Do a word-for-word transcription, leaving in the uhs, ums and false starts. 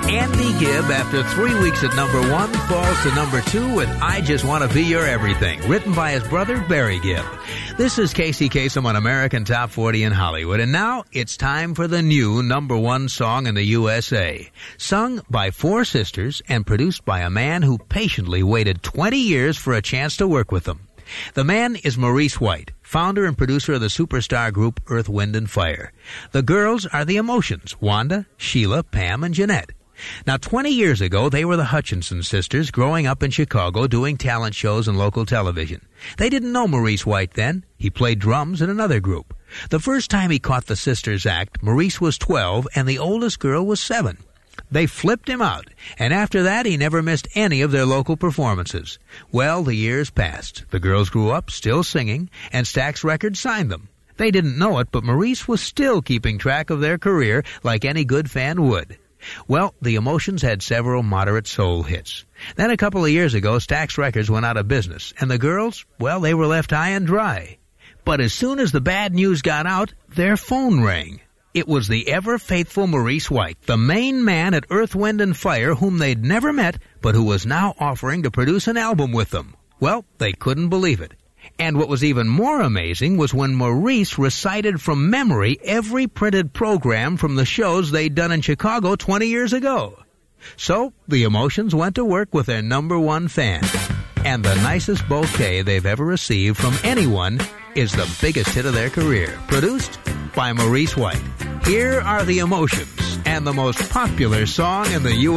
Andy Gibb, after three weeks at number one, falls to number two with I Just Want to Be Your Everything, written by his brother, Barry Gibb. This is Casey Kasem on American Top forty in Hollywood, and now it's time for the new number one song in the U S A. Sung by four sisters and produced by a man who patiently waited twenty years for a chance to work with them. The man is Maurice White, founder and producer of the superstar group Earth, Wind and Fire. The girls are the Emotions, Wanda, Sheila, Pam, and Jeanette. Now, twenty years ago, they were the Hutchinson sisters growing up in Chicago doing talent shows and local television. They didn't know Maurice White then. He played drums in another group. The first time he caught the sisters act, Maurice was twelve and the oldest girl was seven. They flipped him out, and after that he never missed any of their local performances. Well, the years passed. The girls grew up, still singing, and Stax Records signed them. They didn't know it, but Maurice was still keeping track of their career like any good fan would. Well, the Emotions had several moderate soul hits. Then a couple of years ago, Stax Records went out of business, and the girls, well, they were left high and dry. But as soon as the bad news got out, their phone rang. It was the ever-faithful Maurice White, the main man at Earth, Wind and Fire, whom they'd never met, but who was now offering to produce an album with them. Well, they couldn't believe it. And what was even more amazing was when Maurice recited from memory every printed program from the shows they'd done in Chicago twenty years ago. So, the Emotions went to work with their number one fan. And the nicest bouquet they've ever received from anyone is the biggest hit of their career, produced by Maurice White. Here are the Emotions and the most popular song in the U S